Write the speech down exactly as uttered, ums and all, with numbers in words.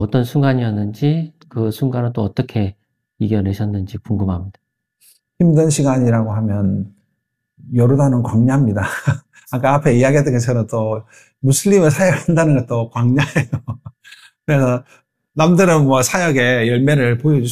어떤 순간이었는지 그 순간을 또 어떻게 이겨내셨는지 궁금합니다. 힘든 시간이라고 하면 요르단은 광야입니다. 아까 앞에 이야기했던 것처럼 또 무슬림을 사역한다는 것도 광야예요. 그래서 남들은 뭐 사역의 열매를 보여줄